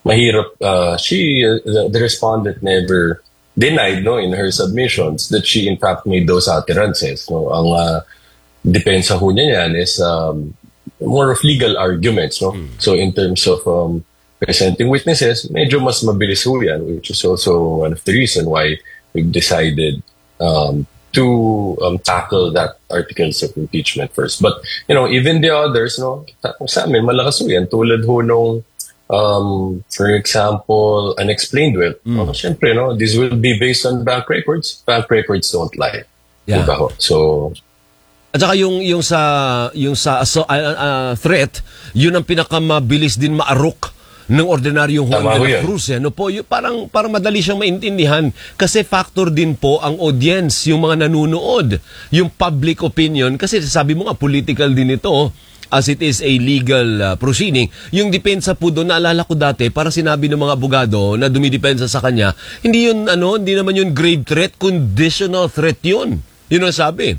mahirap. The respondent never denied, no, in her submissions that she in fact made those utterances. No, ang depensa ho niya yan is more of legal arguments, no. So in terms of presenting witnesses, medyo mas mabilis ho yan, which is also one of the reason why we've decided to tackle that articles of impeachment first. But, even the others, no, sa amin, malakas ho yan. Tulad ho nung, for example, unexplained wealth. Siyempre, no, this will be based on bank records. Bank records don't lie. Yeah. Diba ho? So, at saka yung sa threat, yun ang pinakamabilis din maarok ng ordinaryong Juan de la Cruz. Parang madali siyang maintindihan kasi factor din po ang audience, yung mga nanunood, yung public opinion. Kasi sabi mo nga, political din ito as it is a legal proceeding. Yung depensa po doon, naalala ko dati, parang sinabi ng mga abogado na dumidepensa sa kanya, hindi naman yun grave threat, conditional threat yun. Yun ang sabi.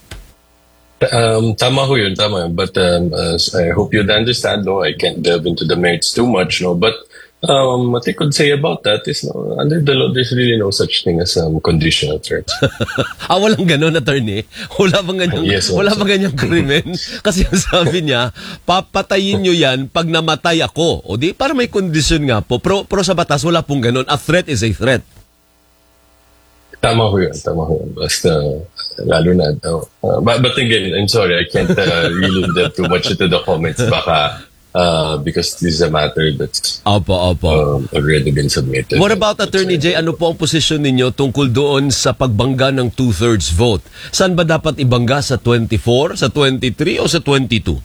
Tama ho yun, tama yun. But I hope you'd understand, no, I can't delve into the merits too much, no. But what I could say about that is, no, under the law, there's really no such thing as conditional threats. Walang ganon, attorney? Wala bang ganyang, yes, wala bang ganyang krimen? Kasi sabi niya, papatayin nyo yan pag namatay ako. O di, para may kondisyon nga po. Pero sa batas, wala pong ganon. A threat is a threat. Tama ho yun. Basta, lalo na. But again, I'm sorry, I can't really delve too much into the comments. Baka, because this is a matter that's already been submitted. What about Attorney Jay? Ano po ang posisyon ninyo tungkol doon sa pagbangga ng 2/3 vote? Saan ba dapat ibangga? Sa 24, sa 23, o sa 22?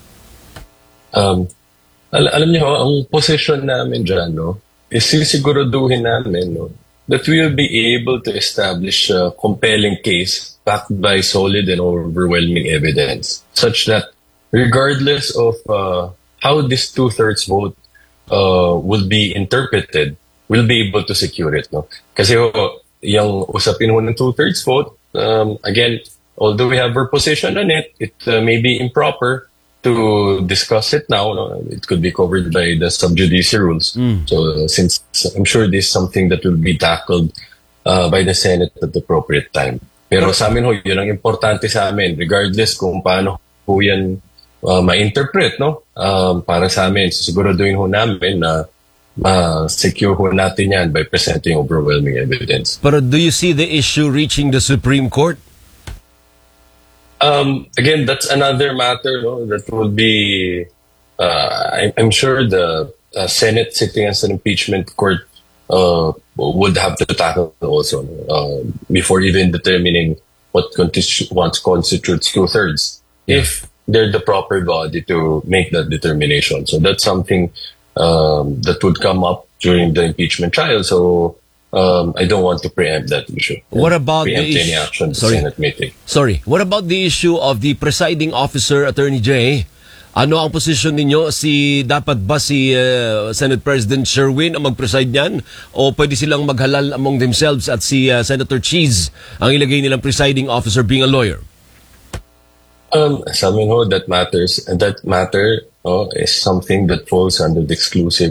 Alam niyo, ang posisyon namin dyan, no, is sisiguraduhin namin, no, that we will be able to establish a compelling case backed by solid and overwhelming evidence, such that regardless of how this 2/3 vote will be interpreted, we'll be able to secure it. No? Kasi yung usapin ho ng 2/3 vote, again, although we have our position on it, it may be improper to discuss it now. No? It could be covered by the sub judice rules. So since I'm sure this is something that will be tackled by the Senate at the appropriate time. Pero sa amin ho, yun ang importante sa amin, regardless kung paano ho yan ma-interpret, no? Para sa amin, siguraduhin ho namin na ma-secure ho natin yan by presenting overwhelming evidence. Pero do you see the issue reaching the Supreme Court? Again, that's another matter, no, that will be, I'm sure the Senate sitting as an impeachment court would have to tackle also before even determining what constitutes 2/3, if they're the proper body to make that determination. So that's something that would come up during the impeachment trial. So I don't want to preempt that issue. What about any action the Senate may take. Sorry. What about the issue of the presiding officer, Attorney Jay? Ano ang posisyon ninyo? Dapat ba si Senate President Sherwin ang mag-preside niyan? O pwede silang maghalal among themselves at si Senator Cheese ang ilagay nilang presiding officer being a lawyer? Sa amin ho, that matters. And that matter is something that falls under the exclusive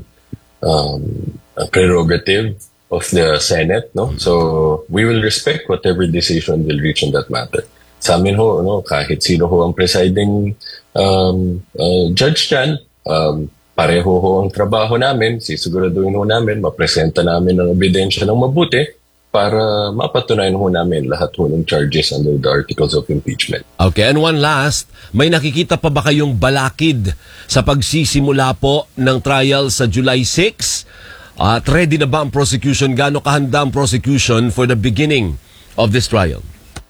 prerogative of the Senate, no? So we will respect whatever decision will reach on that matter. Sa amin ho, no, kahit sino ho ang presiding judge dyan, pareho ho ang trabaho namin, sisiguraduhin ho namin, mapresenta namin ang ebidensya ng mabuti para mapatunayan ho namin lahat ho ng charges under the articles of impeachment. Okay, and one last, may nakikita pa ba kayong balakid sa pagsisimula po ng trial sa July 6? At ready na ba ang prosecution? Gaano kahanda ang prosecution for the beginning of this trial?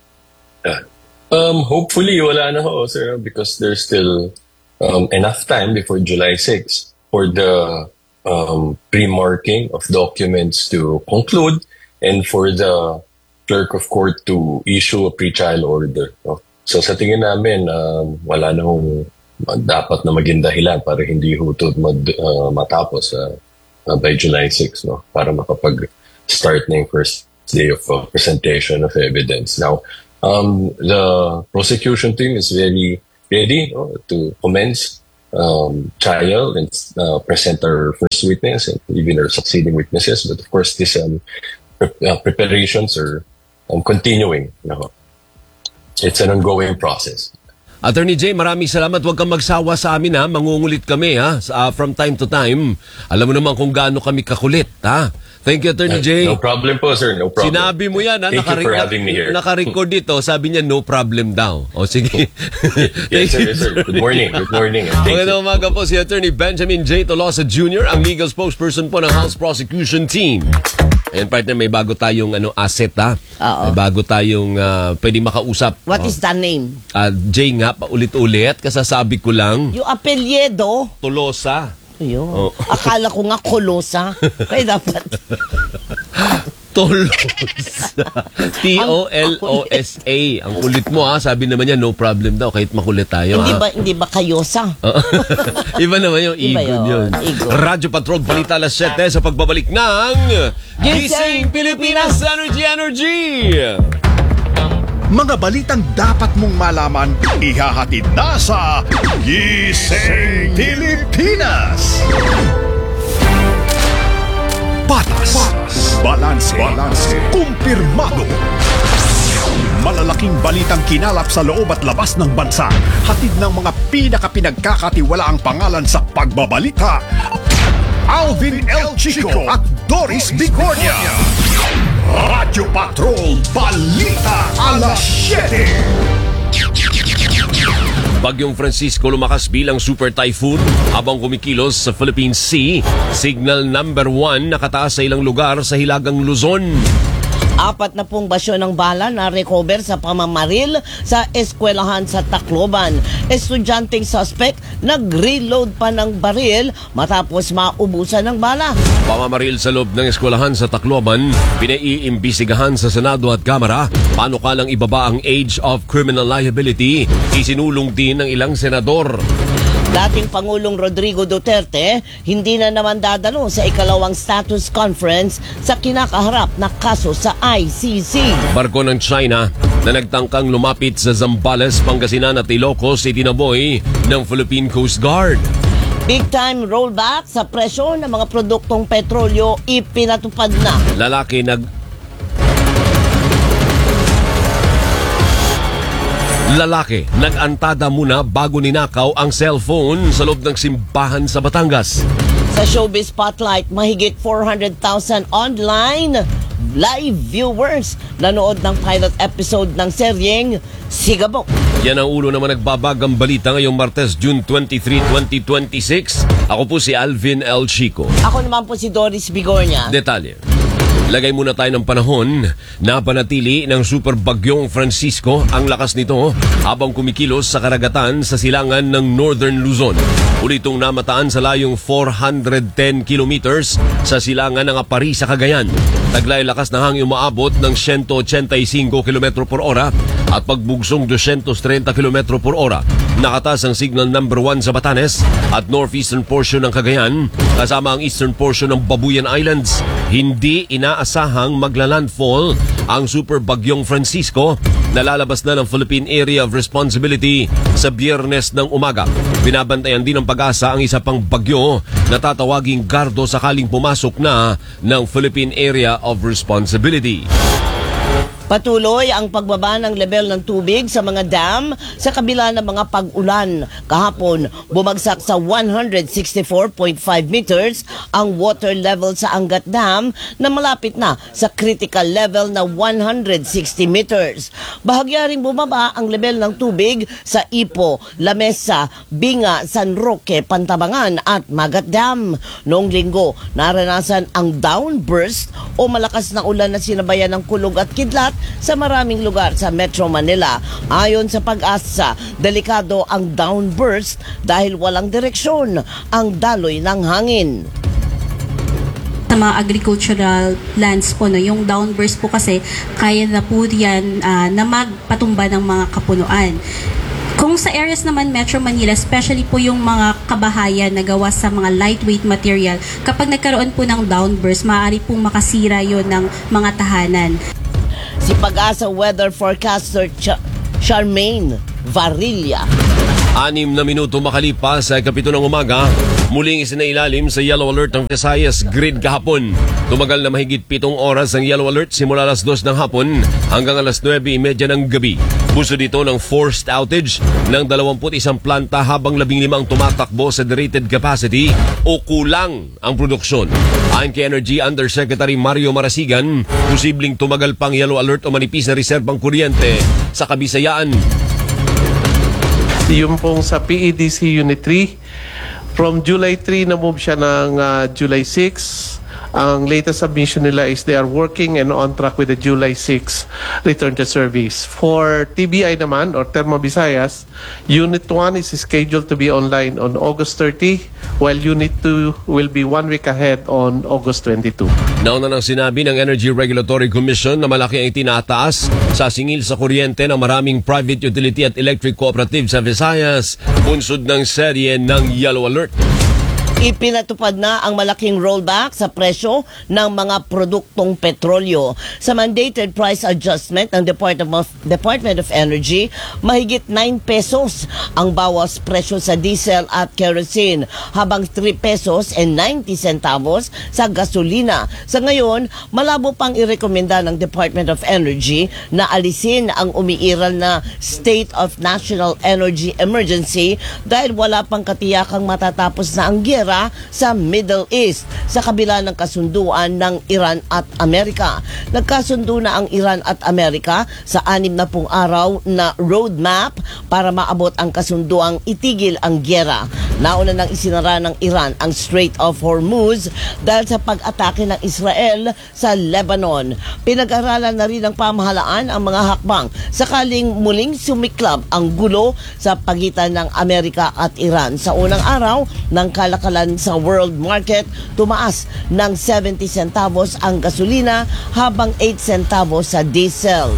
Hopefully, wala na ho, sir, because there's still enough time before July 6 for the pre-marking of documents to conclude and for the clerk of court to issue a pre-trial order. No? So sa tingin namin, wala na hong dapat na maging dahilan para hindi ho ito matapos by July 6, no? Para makapag-start na yung first day of presentation of evidence. Now, the prosecution team is very ready, no, to commence trial and present our first witness and even our succeeding witnesses. But of course, these preparations are continuing. It's an ongoing process. Attorney Jay, maraming salamat. Huwag kang magsawa sa amin, ha. Mangungulit kami, ha, from time to time. Alam mo naman kung gaano kami kakulit, ha. Thank you, Attorney Jay. No problem po, sir. No problem. Sinabi mo yan, ha. Thank you for having me here. Nakarecord dito. Sabi niya, no problem daw. O, sige. Yes, sir. Good morning. Good morning. Magandang umaga po si Attorney Benjamin J. Tolosa Jr., ang legal spokesperson po ng House Prosecution Team. And partner, may bago tayong asset, ha? May bago tayong pwede makausap. What is the name? Jay nga, paulit-ulit. Kasasabi ko lang. Yung apelyedo. Tolosa. Ayun. Akala ko nga Kolosa. Kaya dapat. Tolosa. T-O-L-O-S-A. Ang kulit mo, ha? Sabi naman niya, no problem daw. Kahit makulit tayo, Hindi ba Kayosa? Iba naman yung Igon yun. Radyo Patrol, balita alas 7 sa pagbabalik ng Gising Pilipinas Energy! Mga balitang dapat mong malaman, ihahatid na sa Gising Pilipinas! Patas, balanse, kumpirmado. Malalaking balitang kinalap sa loob at labas ng bansa. Hatid ng mga pinakapinagkakatiwalaang pangalan sa pagbabalita. Alvin L. Chico at Doris Bigornia. Radyo Patrol Balita alas 7. Bagyong Francisco lumakas bilang super typhoon habang kumikilos sa Philippine Sea. Signal number 1 nakataas sa ilang lugar sa Hilagang Luzon. 4 na pong basyo ng bala na recover sa pamamaril sa eskwelahan sa Tacloban. Estudyanteng suspect nag-reload pa ng baril matapos maubusan ng bala. Pamamaril sa loob ng eskwelahan sa Tacloban, pinaiimbisigahan sa Senado at Kamara. Panukalang ibaba ang age of criminal liability. Isinulong din ng ilang senador. Dating Pangulong Rodrigo Duterte, hindi na naman dadalo sa ikalawang status conference sa kinakaharap na kaso sa ICC. Barko ng China na nagtangkang lumapit sa Zambales, Pangasinan at Ilocos itinaboy ng Philippine Coast Guard. Big-time rollback sa presyo ng mga produktong petrolyo ipinatupad na. Lalaki, nag-antada muna bago ninakaw ang cellphone sa loob ng simbahan sa Batangas. Sa Showbiz Spotlight, mahigit 400,000 online live viewers nanood ng pilot episode ng seryeng Sigabok. Yan ang ulo naman nagbabagang balita ngayong Martes, June 23, 2026. Ako po si Alvin L. Chico. Ako naman po si Doris Bigornia. Detalye. Lagay muna tayo ng panahon na panatili ng super bagyong Francisco ang lakas nito habang kumikilos sa karagatan sa silangan ng Northern Luzon. Ulitong namataan sa layong 410 kilometers sa silangan ng Apari sa Cagayan. Taglay lakas na hangin umaabot ng 185 km per ora at pagbugsong 230 km per ora. Nakatas ang signal number 1 sa Batanes at northeastern portion ng Cagayan kasama ang eastern portion ng Babuyan Islands. Hindi inaasahang maglalandfall ang super bagyong Francisco na lalabas na ng Philippine Area of Responsibility sa Biyernes ng umaga. Binabantayan din ng Pag-asa ang isa pang bagyo na tatawaging Gardo sakaling pumasok na ng Philippine Area of Responsibility. Patuloy ang pagbaba ng level ng tubig sa mga dam sa kabila ng mga pag-ulan. Kahapon, bumagsak sa 164.5 meters ang water level sa Angat Dam na malapit na sa critical level na 160 meters. Bahagya rin bumaba ang level ng tubig sa Ipo, Lamesa, Binga, San Roque, Pantabangan at Magat Dam. Noong linggo, naranasan ang downburst o malakas na ulan na sinabayan ng kulog at kidlat sa maraming lugar sa Metro Manila. Ayon sa Pag-asa, delikado ang downburst dahil walang direksyon ang daloy ng hangin. Sa mga agricultural lands po, no, yung downburst po kasi kaya na po yan na magpatumba ng mga kapunuan. Kung sa areas naman Metro Manila, especially po yung mga kabahayan na gawa sa mga lightweight material, kapag nagkaroon po ng downburst, maaari pong makasira yon ng mga tahanan. Si Pag-asa weather forecaster Charmaine Varilla. 6 na minuto makalipas sa kapito ng umaga, muling isinailalim sa yellow alert ang Visayas grid kahapon. Tumagal na mahigit 7 oras ang yellow alert simula alas 2 ng hapon hanggang alas 9:30 ng gabi. Puso dito ng forced outage ng 21 planta habang 15 ang tumatakbo sa rated capacity o kulang ang produksyon. Ayon kay Energy Undersecretary Mario Marasigan, posibleng tumagal pang yellow alert o manipis na reserbang kuryente sa Kabisayaan. Yung pong sa PEDC Unit 3, from July 3 na-move siya ng July 6. Ang latest submission nila is they are working and on track with the July 6 return to service. For TBI naman, or Thermo Visayas, Unit 1 is scheduled to be online on August 30, while Unit 2 will be 1 week ahead on August 22. Nauna nang sinabi ng Energy Regulatory Commission na malaki ang itinataas sa singil sa kuryente ng maraming private utility at electric cooperative sa Visayas, bunsod ng serye ng Yellow Alert. Ipinatupad na ang malaking rollback sa presyo ng mga produktong petrolyo. Sa mandated price adjustment ng Department of Energy, mahigit 9 pesos ang bawas presyo sa diesel at kerosene, habang 3 pesos and 90 centavos sa gasolina. Sa ngayon, malabo pang irekomenda ng Department of Energy na alisin ang umiiral na State of National Energy Emergency dahil wala pang katiyakang matatapos na ang giyera sa Middle East sa kabila ng kasunduan ng Iran at Amerika. Nagkasundo na ang Iran at Amerika sa 60 araw na roadmap para maabot ang kasunduang itigil ang giyera. Nauna nang isinara ng Iran ang Strait of Hormuz dahil sa pag-atake ng Israel sa Lebanon. Pinag-aralan na rin ng pamahalaan ang mga hakbang sakaling muling sumiklab ang gulo sa pagitan ng Amerika at Iran. Sa unang araw ng kalakalan sa world market, tumaas ng 70 centavos ang gasolina habang 8 centavos sa diesel.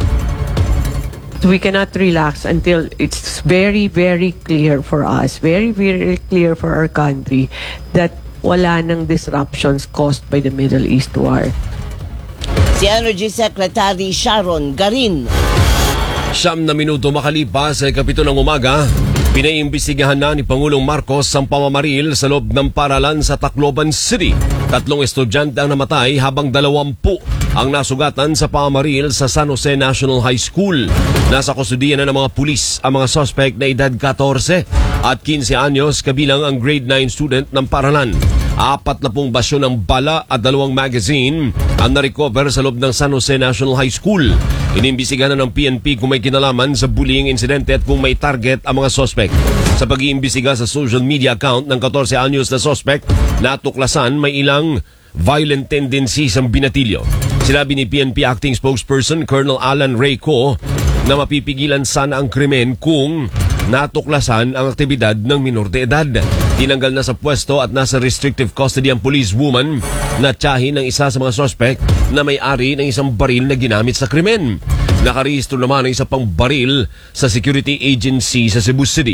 We cannot relax until it's very, very clear for us, very, very clear for our country that wala nang disruptions caused by the Middle East war. Si Energy Secretary Sharon Garin. 9 na minuto makalipas sa kapito ng umaga, pinaiimbestigahan na ni Pangulong Marcos ang pamamaril sa loob ng paralan sa Tacloban City. 3 estudyante ang namatay habang 20 ang nasugatan sa pamamaril sa San Jose National High School. Nasa kustudiya na ng mga pulis ang mga suspect na edad 14 at 15 anyos kabilang ang grade 9 student ng paralan. 40 basyo ng bala at 2 magazine ang na-recover sa loob ng San Jose National High School. Inimbestigahan na ng PNP kung may kinalaman sa bullying insidente at kung may target ang mga suspect. Sa pag-iimbestiga sa social media account ng 14 anyos na suspect, natuklasan may ilang violent tendencies ang binatilyo. Sinabi ni PNP Acting Spokesperson Colonel Alan Rayco na mapipigilan sana ang krimen kung natuklasan ang aktibidad ng minor de edad. Tinanggal na sa pwesto at nasa restrictive custody ang policewoman na tiyahin ng isa sa mga suspect na may-ari ng isang baril na ginamit sa krimen. Nakarehistro naman ang isa pang baril sa security agency sa Cebu City.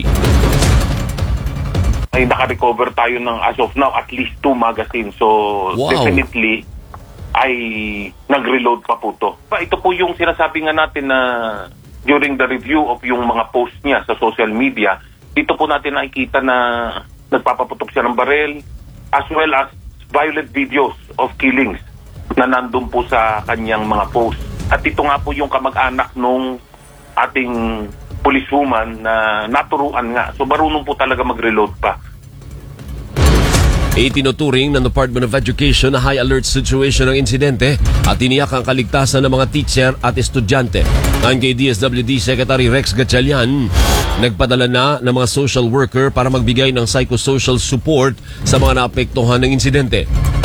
Ay naka-recover tayo ng as of now at least 2 magazines. So definitely ay nag-reload pa po to. Ito po yung sinasabi nga natin na during the review of yung mga post niya sa social media, dito po natin nakikita na nagpapaputok siya ng baril as well as violent videos of killings na nandun po sa kanyang mga post. At ito nga po yung kamag-anak nung ating policewoman na naturuan nga. So marunong po talaga mag-reload pa. Itinuturing ng Department of Education na high alert situation ng insidente at tiniyak ang kaligtasan ng mga teacher at estudyante. Ayon kay DSWD Secretary Rex Gatchalian, nagpadala na ng mga social worker para magbigay ng psychosocial support sa mga naapektuhan ng insidente.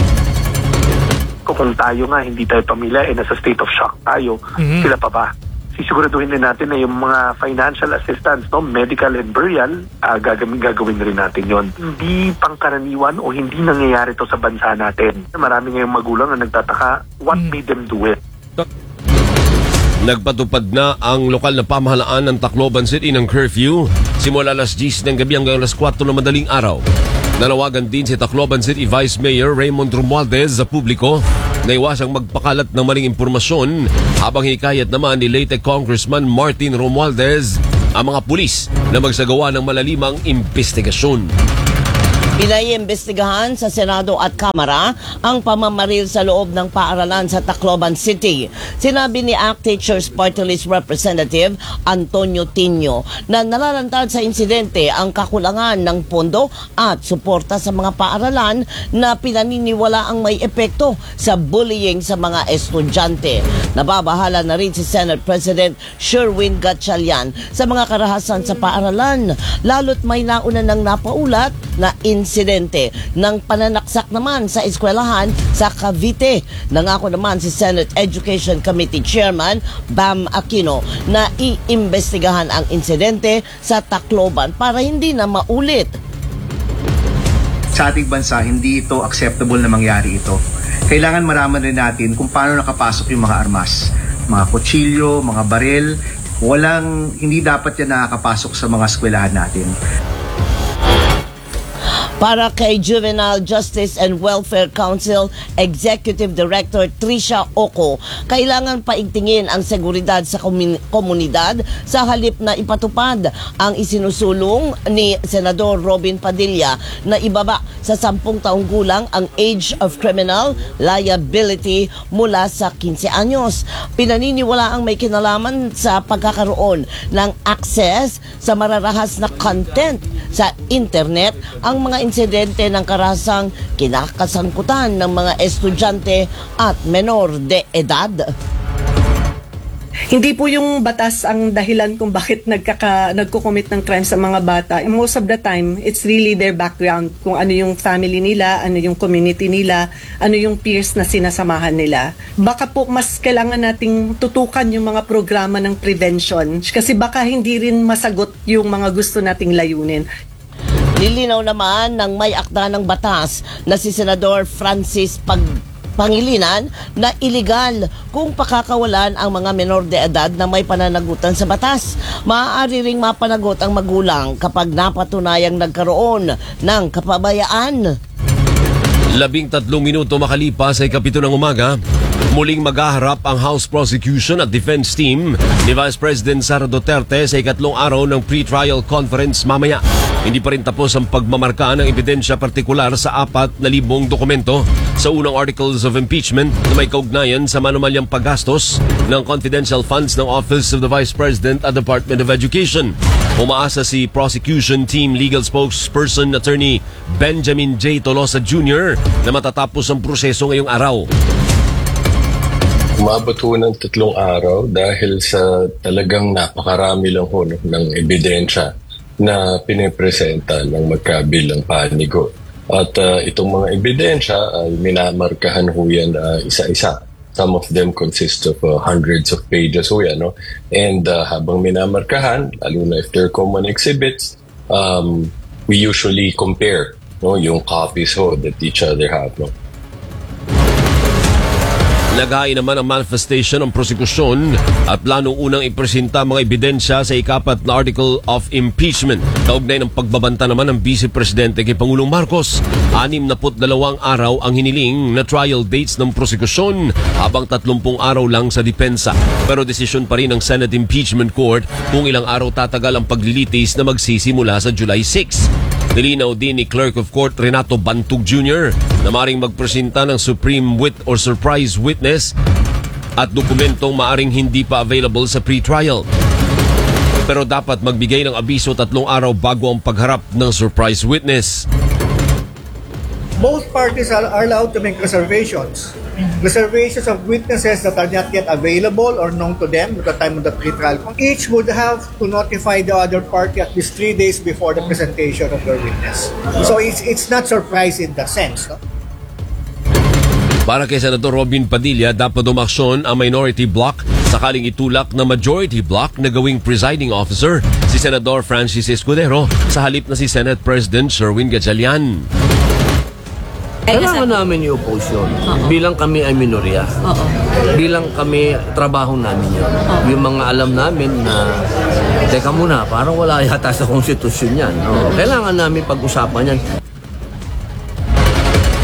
Kung tayo nga, hindi tayo pamilya, nasa state of shock tayo, sila pa ba? Sisiguraduhin din natin na yung mga financial assistance, no, medical and burial, gagawin rin natin yon. Hindi pangkaraniwan o hindi nangyayari to sa bansa natin. Marami ngayong magulang na nagtataka, what made them do it? Nagpatupad na ang lokal na pamahalaan ng Tacloban City ng curfew simula alas 10 ng gabi hanggang alas 4 ng madaling araw. Nanawagan din si Tacloban City Vice Mayor Raymond Romualdez sa publiko na iwasang magpakalat ng maling impormasyon habang hikayat naman ni late Congressman Martin Romualdez ang mga pulis na magsagawa ng malalimang investigasyon. Pinaiimbestigahan sa Senado at Kamara ang pamamaril sa loob ng paaralan sa Tacloban City. Sinabi ni ACT Teachers Party List Representative Antonio Tinio na nalalantad sa insidente ang kakulangan ng pondo at suporta sa mga paaralan na pinaniniwala ang may epekto sa bullying sa mga estudyante. Nababahala na rin si Senate President Sherwin Gatchalian sa mga karahasan sa paaralan, lalo't may nauna ng napaulat na insidente ng pananaksak naman sa eskwelahan sa Cavite. Nangako naman si Senate Education Committee Chairman Bam Aquino na iimbestigahan ang insidente sa Tacloban para hindi na maulit. Sa ating bansa, hindi ito acceptable na mangyari ito. Kailangan maraman rin natin kung paano nakapasok yung mga armas, mga kutsilyo, mga baril. Hindi dapat yan nakakapasok sa mga eskwelahan natin. Para kay Juvenile Justice and Welfare Council Executive Director Tricia Oco, kailangan paigtingin ang seguridad sa komunidad sa halip na ipatupad ang isinusulong ni Senador Robin Padilla na ibaba sa 10 taong gulang ang age of criminal liability mula sa 15 anyos. Pinaniniwala ang may kinalaman sa pagkakaroon ng access sa mararahas na content sa internet ang mga insidente ng karahasang kinakasangkutan ng mga estudyante at menor de edad. Hindi po yung batas ang dahilan kung bakit nagko-commit ng crime sa mga bata. Most of the time, it's really their background. Kung ano yung family nila, ano yung community nila, ano yung peers na sinasamahan nila. Baka po mas kailangan nating tutukan yung mga programa ng prevention kasi baka hindi rin masagot yung mga gusto nating layunin. Nilinaw naman ng may akda ng batas na si Senador Francis Pangilinan na iligal kung pakakawalan ang mga menor de edad na may pananagutan sa batas. Maaari ring mapanagot ang magulang kapag napatunayang nagkaroon ng kapabayaan. 13 minuto makalipas ay 7 ng umaga, muling maghaharap ang House Prosecution at Defense Team ni Vice President Sara Duterte sa ikatlong araw ng pre-trial conference mamaya. Hindi pa rin tapos ang pagmamarka ng ebidensya partikular sa 4,000 dokumento sa unang articles of impeachment na may kaugnayan sa manumalyang paggastos ng confidential funds ng Office of the Vice President at Department of Education. Umaasa si Prosecution Team Legal Spokesperson Attorney Benjamin J. Tolosa Jr. na matatapos ang proseso ngayong araw. Umabot ho ng 3 araw dahil sa talagang napakarami lang ho ng ebidensya na pinipresenta ng magkabilang panigo. At itong mga ebidensya ay minamarkahan ho yan isa-isa. Some of them consist of hundreds of pages ho yan. No? And habang minamarkahan, lalo na if they're common exhibits, we usually compare yung copies ho that each other have. No? Naghain naman ang manifestation ng prosekusyon at planong unang ipresenta mga ebidensya sa ika-4 na article of impeachment. Kaugnay ng pagbabanta naman ng Vice Presidente kay Pangulong Marcos. 62 araw ang hiniling na trial dates ng prosekusyon habang 30 araw lang sa depensa. Pero desisyon pa rin ng Senate Impeachment Court kung ilang araw tatagal ang paglilitis na magsisimula sa July 6. Nilinaw din ni Clerk of Court Renato Bantug Jr. na maring magpresenta ng Supreme or Surprise Witness at dokumentong maaring hindi pa available sa pre-trial. Pero dapat magbigay ng abiso 3 araw bago ang pagharap ng Surprise Witness. Both parties are allowed to make reservations. Reservations of witnesses that are not yet available or known to them at the time of the pre-trial. Each would have to notify the other party at least 3 days before the presentation of their witness. So it's not surprise in that sense. No? Para kay Senator Robin Padilla, dapat umaksyon ang minority bloc sakaling itulak na majority bloc na gawing presiding officer si Senador Francis Escudero sa halip na si Senate President Sherwin Gatchalian. Kailangan namin i-oppose yun. Bilang kami ay minorya. Bilang kami, trabaho namin yun. Yung mga alam namin na, teka muna, parang wala yata sa konstitusyon yan. Kailangan namin pag-usapan yan.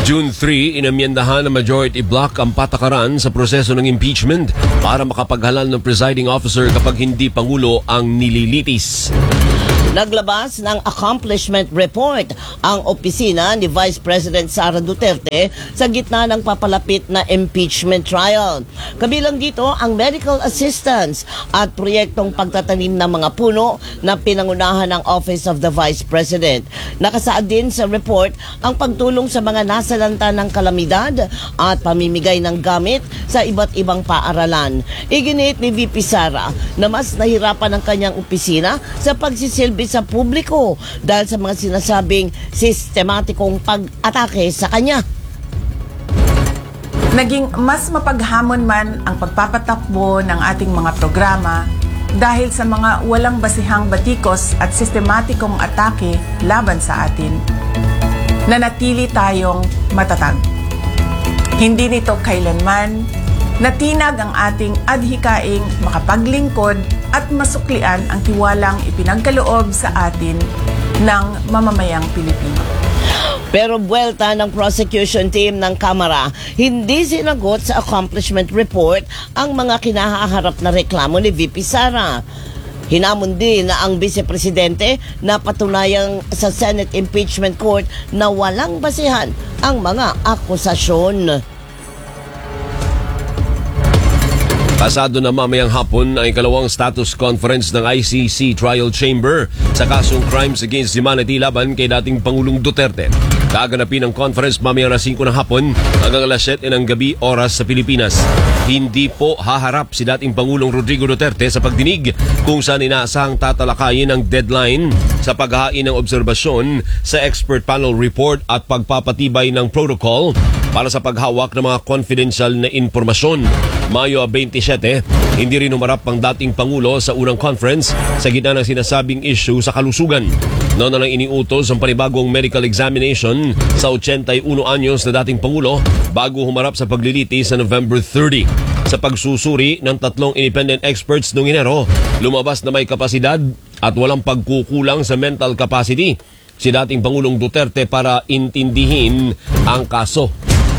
June 3, inamyendahan ng majority block ang patakaran sa proseso ng impeachment para makapaghalal ng presiding officer kapag hindi Pangulo ang nililitis. Naglabas ng accomplishment report ang opisina ni Vice President Sara Duterte sa gitna ng papalapit na impeachment trial. Kabilang dito ang medical assistance at proyektong pagtatanim ng mga puno na pinangunahan ng Office of the Vice President. Nakasaad din sa report ang pagtulong sa mga nasalanta ng kalamidad at pamimigay ng gamit sa iba't ibang paaralan. Iginit ni VP Sara na mas nahirapan ang kanyang opisina sa pagsisilbi sa publiko dahil sa mga sinasabing sistematikong pag-atake sa kanya. Naging mas mapaghamon man ang pagpapatakbo ng ating mga programa dahil sa mga walang basihang batikos at sistematikong atake laban sa atin. Nanatili tayong matatag. Hindi nito kailanman natinag ang ating adhikaing makapaglingkod at masuklian ang tiwalang ipinagkaloob sa atin ng mamamayang Pilipino. Pero buwelta ng prosecution team ng Kamara, hindi sinagot sa accomplishment report ang mga kinahaharap na reklamo ni VP Sara. Hinamon din na ang Vice-Presidente na patunayang sa Senate Impeachment Court na walang basihan ang mga akusasyon. Pasado na mamayang hapon ang ikalawang status conference ng ICC Trial Chamber sa kasong Crimes Against Humanity laban kay dating Pangulong Duterte. Gaganapin ang conference mamayang alas 5 ng hapon hanggang alas 7 ng gabi oras sa Pilipinas. Hindi po haharap si dating Pangulong Rodrigo Duterte sa pagdinig kung saan inaasahang tatalakayin ang deadline sa paghahain ng obserbasyon sa expert panel report at pagpapatibay ng protocol para sa paghawak ng mga confidential na impormasyon. Mayo 27, hindi rin umarap ang dating Pangulo sa unang conference sa gitna ng sinasabing issue sa kalusugan. Noon na lang iniutos ang panibagong medical examination sa 81 anyos na dating Pangulo bago humarap sa pagliliti sa November 30. Sa pagsusuri ng 3 independent experts noong Enero, lumabas na may kapasidad at walang pagkukulang sa mental capacity si dating Pangulong Duterte para intindihin ang kaso.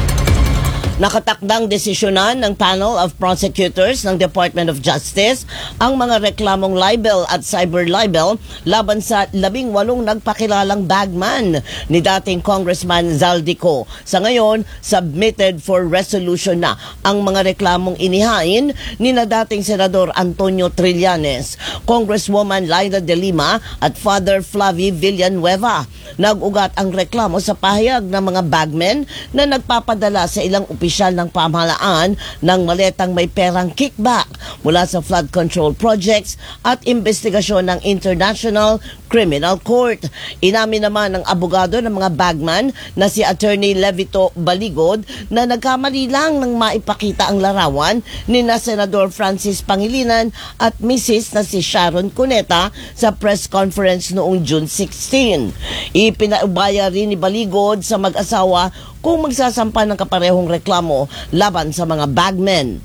Nakatakdang desisyonan ng panel of prosecutors ng Department of Justice ang mga reklamong libel at cyber libel laban sa 18 nagpakilalang bagman ni dating Congressman Zaldico. Sa ngayon, submitted for resolution na ang mga reklamong inihain ni na dating Senador Antonio Trillanes, Congresswoman Laida de Lima at Father Flavie Villanueva. Nag-ugat ang reklamo sa pahayag ng mga bagmen na nagpapadala sa ilang opisyal ng pamahalaan ng maletang may perang kickback mula sa flood control projects at investigasyon ng International Criminal Court. Inamin naman ng abogado ng mga bagman na si Attorney Levito Baligod na nagkamali lang nang maipakita ang larawan ni na Senador Francis Pangilinan at Mrs. na si Sharon Cuneta sa press conference noong June 16. Ipinaubaya rin ni Baligod sa mag-asawa kung magsasampa ng kaparehong reklamo laban sa mga bagmen.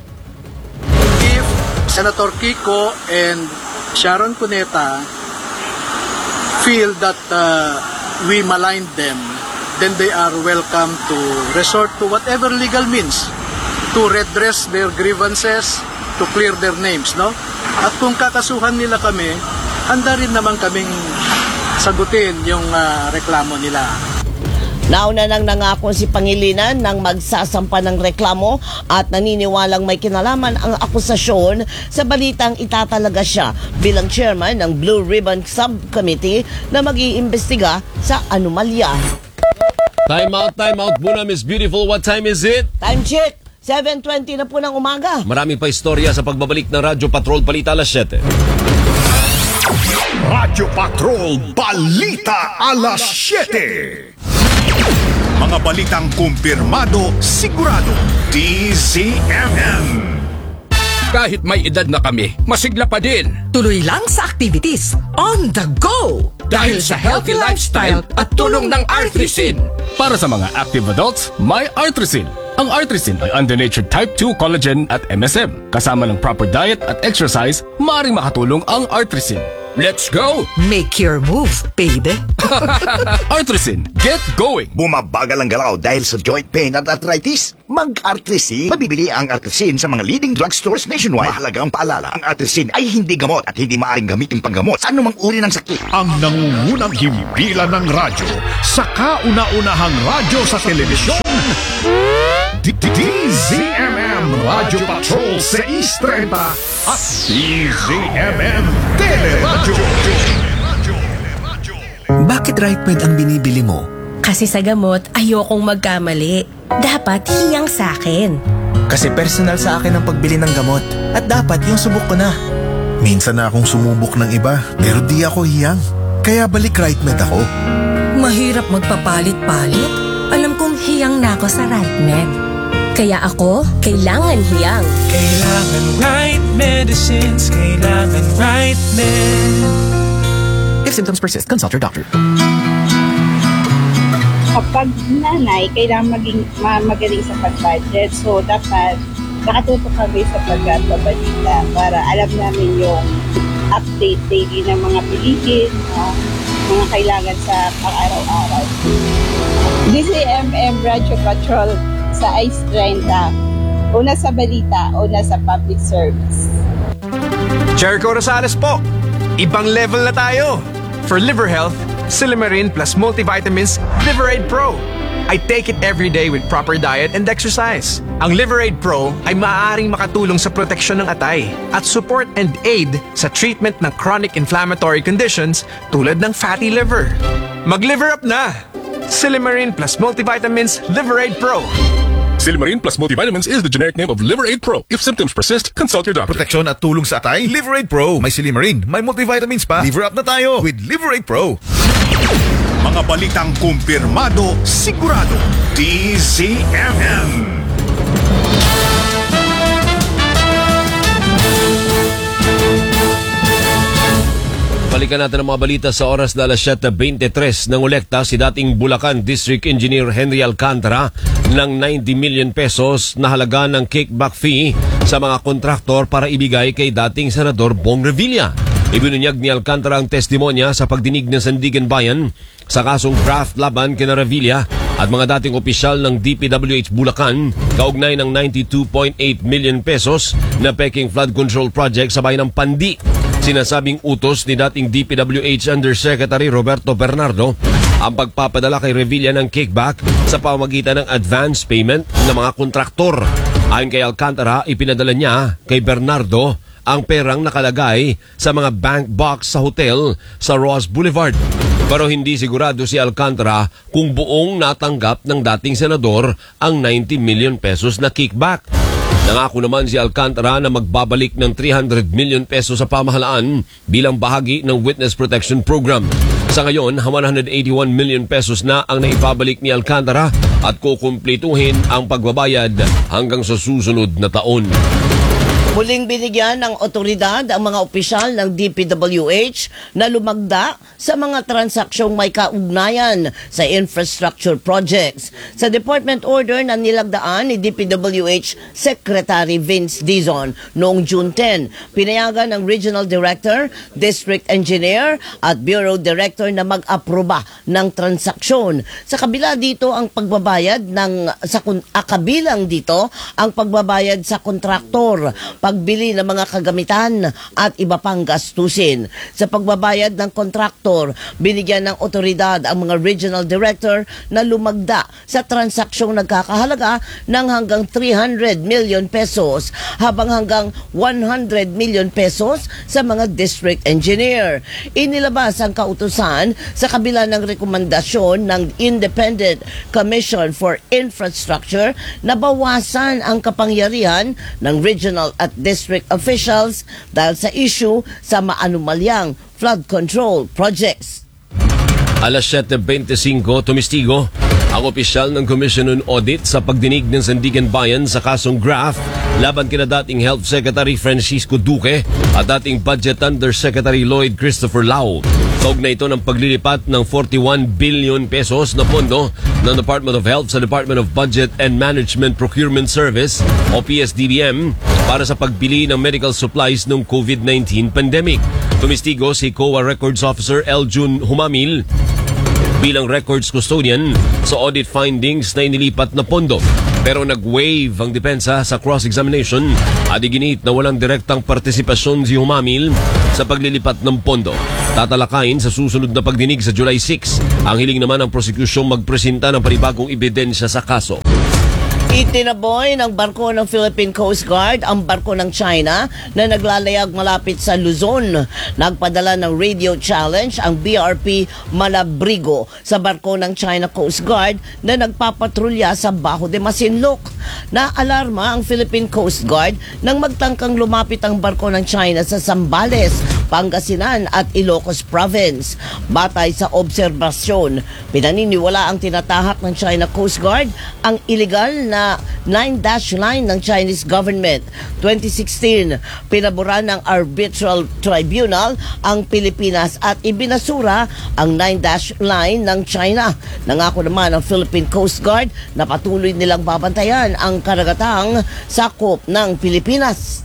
If Senator Kiko and Sharon Cuneta feel that we maligned them, then they are welcome to resort to whatever legal means to redress their grievances, to clear their names, no? At kung kakasuhan nila kami, handa rin naman kaming sagutin yung reklamo nila. Nauna nang nangako si Pangilinan nang magsasampa ng reklamo at naniniwalang may kinalaman ang akusasyon sa balitang itatalaga siya bilang chairman ng Blue Ribbon Subcommittee na mag-iimbestiga sa anomalya. Time out muna, Miss Beautiful. What time is it? Time check! 7:20 na po ng umaga. Marami pa istorya sa pagbabalik ng Radyo Patrol Balita alas 7. Radyo Patrol Balita alas 7. Mga balitang kumpirmado, sigurado, DZMM. Kahit may edad na kami, masigla pa din. Tuloy lang sa activities, on the go! Dahil sa healthy lifestyle at tulong ng Artrisin. Para sa mga active adults, may Artrisin. Ang Artrisin ay undonatured type 2 collagen at MSM. Kasama ng proper diet at exercise, maaaring makatulong ang Artrisin. let's go! Make your move, baby. Artrisin, get going! Bumabagal ang galaw dahil sa joint pain at arthritis? Mag-Artrisin. Mabibili ang Artrisin sa mga leading drugstores nationwide. Mahalagang paalala, ang Artrisin ay hindi gamot at hindi maaaring gamitin panggamot sa anumang uri ng sakit. Ang nangungunang himpilan ng radyo sa kauna-unahang radyo sa telebisyon. DZMM Radio Patrol 630 at DZMM Teleradyo. Bakit RightMed ang binibili mo? Kasi sa gamot, ayokong magkamali. Dapat hiyang sa akin. Kasi personal sa akin ang pagbili ng gamot. At dapat yung subok ko na. Minsan na akong sumubok ng iba, pero di ako hiyang. Kaya balik RightMed ako. Mahirap magpapalit-palit. Alam kong hiyang na ako sa RightMed. Kaya ako, kailangan hiyang. Kailangan right medicines, kailangan RightMed. If symptoms persist, consult your doctor. Kapag nanay, kailangan magaling sa pag-budget. So, dapat nakatutok kami sa pagbabalita para alam namin yung update daily ng mga bilihin, mga kailangan sa pang-araw-araw. DZMM Radio Patrol sa Ice 30. Una sa balita, una sa public service. Jericho Rosales po. Ibang level na tayo. For liver health, Silymarin plus multivitamins Liverade Pro. I take it every day with proper diet and exercise. Ang Liverade Pro ay maaaring makatulong sa proteksyon ng atay at support and aid sa treatment ng chronic inflammatory conditions tulad ng fatty liver. Mag-liver up na! Silymarin plus multivitamins Liverade Pro. Silymarin plus multivitamins is the generic name of Liverade Pro. If symptoms persist, consult your doctor. Proteksyon at tulong sa atay, Liverade Pro. May Silymarin, may multivitamins pa. Liver up na tayo with Liverade Pro. Mga balitang kumpirmado, sigurado. DZMM. Balikan natin ang mga balita sa oras na 7:23 ng ulekta si dating Bulacan District Engineer Henry Alcantara ng 90 million pesos na halaga ng kickback fee sa mga kontraktor para ibigay kay dating Senador Bong Revilla. Ibinunyag ni Alcantara ang testimonya sa pagdinig ng Sandigan Bayan sa kasong graft laban kina Revilla at mga dating opisyal ng DPWH Bulacan kaugnay ng 92.8 million pesos na peking flood control project sa bayan ng Pandi. Sinasabing utos ni dating DPWH Undersecretary Roberto Bernardo ang pagpapadala kay Revilla ng kickback sa pamamagitan ng advance payment ng mga kontraktor. Ayon kay Alcantara, ipinadala niya kay Bernardo ang perang nakalagay sa mga bank box sa hotel sa Ross Boulevard. Pero hindi sigurado si Alcantara kung buong natanggap ng dating senador ang 90 million pesos na kickback. Nangako naman si Alcantara na magbabalik ng 300 million pesos sa pamahalaan bilang bahagi ng Witness Protection Program. Sa ngayon, 181 million pesos na ang naipabalik ni Alcantara at kukumplituhin ang pagbabayad hanggang sa susunod na taon. Muling binigyan ng otoridad ang mga opisyal ng DPWH na lumagda sa mga transaksyong may kaugnayan sa infrastructure projects. Sa department order na nilagdaan ni DPWH Secretary Vince Dizon noong June 10, pinayagan ng Regional Director, District Engineer at Bureau Director na mag-aproba ng transaksyon. Sa kabila dito ang pagbabayad kabilang dito ang pagbabayad sa kontraktor, pagbili ng mga kagamitan at iba pang gastusin. Sa pagbabayad ng kontraktor, binigyan ng otoridad ang mga regional director na lumagda sa transaksyong nagkakahalaga ng hanggang 300 million pesos habang hanggang 100 million pesos sa mga district engineer. Inilabas ang kautusan sa kabila ng rekomendasyon ng Independent Commission for Infrastructure na bawasan ang kapangyarihan ng regional at district officials dahil sa issue sa maanumalyang flood control projects. Alas 7:25, tumistigo ang opisyal ng Commission on Audit sa pagdinig ng Sandigan Bayan sa kasong graft laban kina dating Health Secretary Francisco Duque at dating Budget Undersecretary Lloyd Christopher Lau. Kaugnay ito ng paglilipat ng 41 billion pesos na pondo ng Department of Health sa Department of Budget and Management Procurement Service o PSDBM para sa pagbili ng medical supplies ng COVID-19 pandemic. Tumistigo si COA Records Officer Eljun Humamil bilang records custodian sa audit findings na inilipat na pondo. Pero nag-waive ang depensa sa cross-examination at iginit na walang direktang partisipasyon si Humamil sa paglilipat ng pondo. Tatalakayin sa susunod na pagdinig sa July 6. Ang hiling naman ng prosekusyong magpresenta ng panibagong ebidensya sa kaso. Itinaboy ng barko ng Philippine Coast Guard ang barko ng China na naglalayag malapit sa Luzon. Nagpadala ng radio challenge ang BRP Malabrigo sa barko ng China Coast Guard na nagpapatrolya sa Bajo de Masinloc. Naalarma ang Philippine Coast Guard nang magtangkang lumapit ang barko ng China sa Zambales, Pangasinan at Ilocos Province. Batay sa obserbasyon, pinaniniwala ang tinatahak ng China Coast Guard ang illegal na 9-dash line ng Chinese government. 2016, pinabura ng arbitral tribunal ang Pilipinas at ibinasura ang 9-dash line ng China. Nangako naman ang Philippine Coast Guard na patuloy nilang babantayan ang karagatang sakop ng Pilipinas.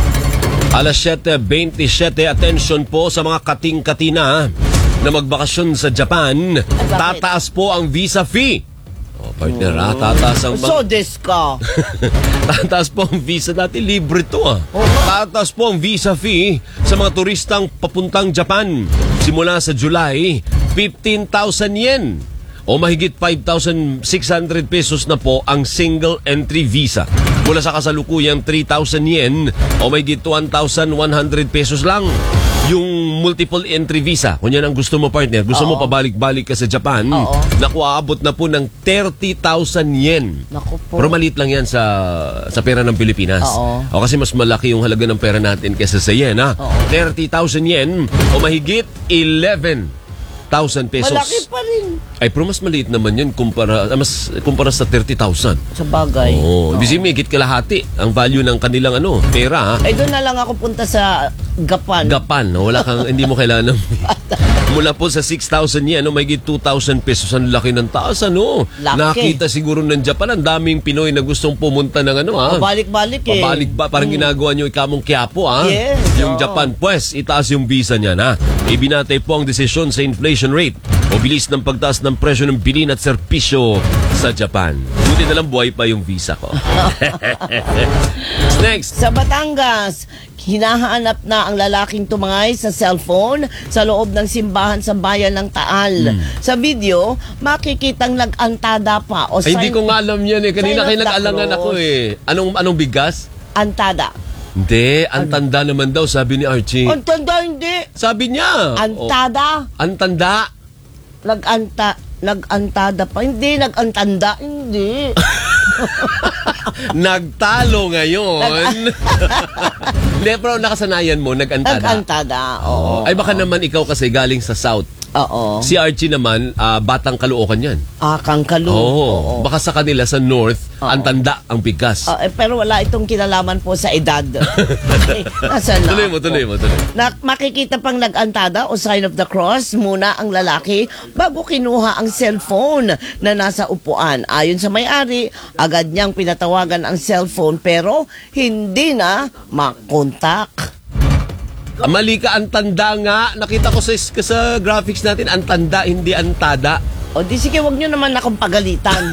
Alas 7:27, attention po sa mga kating-katina na magbakasyon sa Japan. Tataas po ang visa fee. Partner, tataas ang... So this ka. Tataas po ang visa dati. Libre to Tataas po ang visa fee sa mga turistang papuntang Japan. Simula sa July, 15,000 yen. O mahigit 5,600 pesos na po ang single entry visa. Mula sa kasalukuyang 3,000 yen o mahigit 1,100 pesos lang. Yung multiple entry visa, kung yan ang gusto mo, partner, gusto mo pabalik-balik ka sa Japan, nakuaabot na po ng 30,000 yen. Naku po. Pero maliit lang yan sa pera ng Pilipinas. O kasi mas malaki yung halaga ng pera natin kaysa sa yen. 30,000 yen o mahigit 11,000 pesos. Malaki pa rin. Ay, pero mas maliit naman yun kumpara sa 30,000. Sa bagay. Hindi siya mahigit kalahati ang value ng kanilang pera. Ay, doon na lang ako punta sa Gapan. Wala kang, hindi mo kailangan ng... Mula po sa 6,000 yen, mahigit 2,000 pesos. Ang laki ng taas, Laki. Nakita siguro ng Japan, ang daming Pinoy na gustong pumunta ng Pabalik-balik Pabalik ba? Parang ginagawa nyo ikamong Quiapo, Yes. Yung Japan, pues, itaas yung visa niya, Ibinatay po ang desisyon sa inflation rate o bilis ng pagtaas ng presyo ng bilhin at serbisyo sa Japan. Buti na lang buhay pa yung visa ko. Next. Sa Batangas, hinahanap na ang lalaking tumangay sa cellphone sa loob ng simbahan sa bayan ng Taal. Sa video, makikitang nag-antada pa o Ay, hindi ko nga alam yan Kanina kayo nag-alangan ako Anong bigas? Antada. Hindi, antanda naman daw, sabi ni Archie. Antanda hindi. Sabi niya. Antada. Antanda. Nag-antada pa. Hindi, nag-antanda. Hindi. Nagtalo ngayon. Hindi, pero nakasanayan mo, nag-antada. Nag-antada, oo. Ay, baka naman ikaw kasi galing sa South. Oo. Si Archie naman, Batang Caloocan yan. Kangkalo. Oo. Baka sa kanila sa North, antanda ang bigas. Pero wala itong kinalaman po sa edad. Nasaan na? Tuloy mo. Makikita pang nag-antada o sign of the cross muna ang lalaki bago kinuha ang cellphone na nasa upuan. Ayon sa may-ari, agad niyang pinatawagan ang cellphone pero hindi na makontak. Mali ka, antanda nga. Nakita ko sa graphics natin, antanda, hindi antada. O di sige, wag nyo naman akong pagalitan.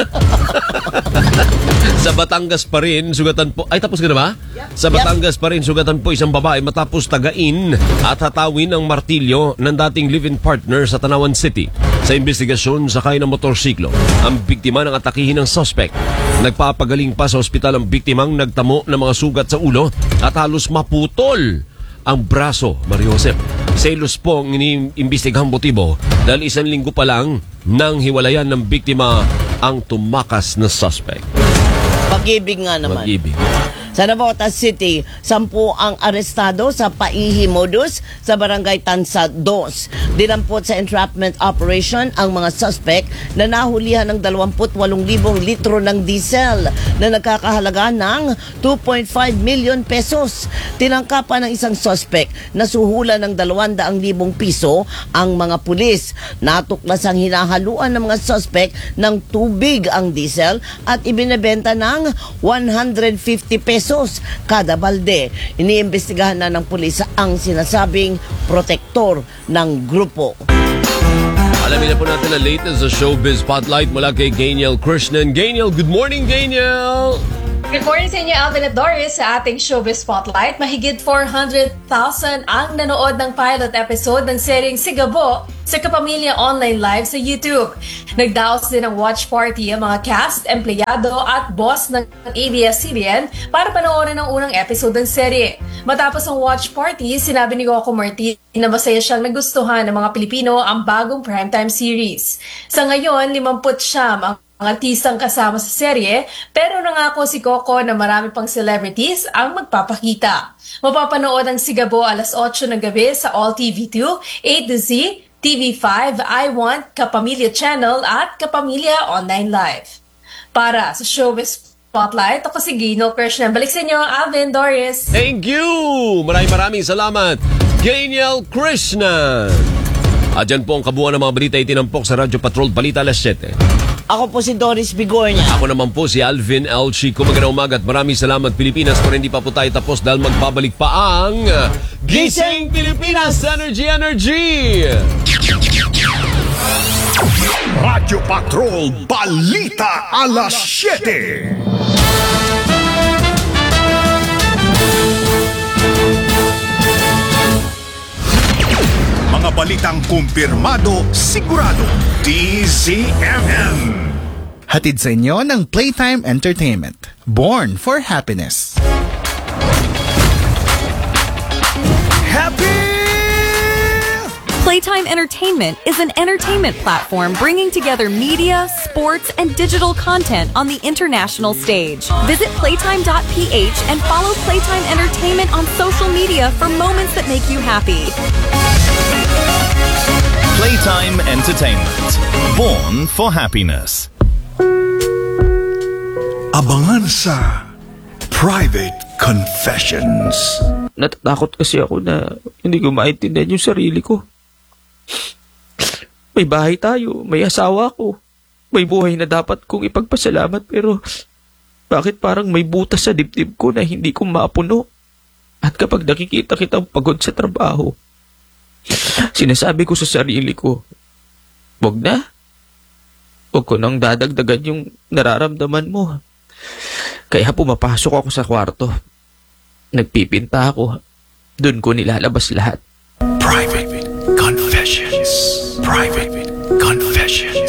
Sa Batangas pa rin, sugatan po... Ay, tapos ka na ba? Sa Batangas pa rin, sugatan po isang babae matapos tagain at hatawin ang martilyo ng dating live-in partner sa Tanawan City. Sa investigasyon, sakay ng motorsiklo ang biktima ng atakihin ng suspect. Nagpapagaling pa sa ospital ang biktimang nagtamo ng mga sugat sa ulo at halos maputol ang braso, Mario Josep. Selos po ang iniimbestigahang motibo dahil 1 linggo pa lang nang hiwalayan ng biktima ang tumakas na suspect. Pag-ibig nga naman. Pag-ibig. Sa Navotas City, 10 ang arestado sa paihi modus sa barangay Tansa 2. Dinampot sa entrapment operation ang mga suspect na nahulihan ng 28,000 litro ng diesel na nagkakahalaga ng 2.5 million pesos. Tinangkapan ng isang suspect na suhulan ng 200,000 piso ang mga pulis. Natuklas ang hinahaluan ng mga suspect ng tubig ang diesel at ibinebenta ng 150 pesos pesos kada balde. Iniimbestigahan na ng pulis ang sinasabing protektor ng grupo. Alamin na po natin ang latest sa Showbiz Spotlight mula kay Gainiel Krishnan. Gainiel, good morning, Gainiel! Good morning sa inyo, Alvin at Doris. Sa ating Showbiz Spotlight, mahigit 400,000 ang nanood ng pilot episode ng seryeng Sigabo sa Kapamilya Online Live sa YouTube. Nagdaos din ng watch party ang mga cast, empleyado at boss ng ABS-CBN para panoorin ang unang episode ng serye. Matapos ang watch party, sinabi ni Coco Martin na masaya siyang nagustuhan ng mga Pilipino ang bagong primetime series. Sa ngayon, 50 ang artistang kasama sa serye, pero nangako si Coco na marami pang celebrities ang magpapakita. Mapapanood ang Sigabo alas 8 ng gabi sa All TV2, A to Z, TV5, I Want, Kapamilya Channel at Kapamilya Online Live. Para sa Showbiz Spotlight, ako si Gainiel Krishnan. Balik sa inyo, Alvin, Doris. Thank you! Maraming salamat, Gainiel Krishnan. At dyan po ang kabuuan ng mga balita itinampok sa Radyo Patrol Balita alas 7. Ako po si Doris Bigornia. Ako naman po si Alvin L. Chico. Magandang umaga at maraming salamat, Pilipinas. Pero hindi pa po tayo tapos dahil magbabalik pa ang Gising Pilipinas Energy! Radyo Patrol Balita alas 7. Mga balitang kumpirmado, sigurado, DZMM. Hatid sa inyo ng Playtime Entertainment. Born for happiness. Playtime Entertainment is an entertainment platform bringing together media, sports, and digital content on the international stage. Visit playtime.ph and follow Playtime Entertainment on social media for moments that make you happy. Playtime Entertainment. Born for happiness. Abangan sa Private Confessions. Natatakot kasi ako na hindi ko maintindihan yung sarili ko. May bahay tayo, may asawa ko, may buhay na dapat kong ipagpasalamat, pero bakit parang may butas sa dibdib ko na hindi ko mapuno? At kapag nakikita kitang pagod sa trabaho, sinasabi ko sa sarili ko, wag na. Wag ko nang dadagdagan yung nararamdaman mo. Kaya pumapasok ako sa kwarto. Nagpipinta ako. Doon ko nilalabas lahat. Private Confessions. Private Confessions.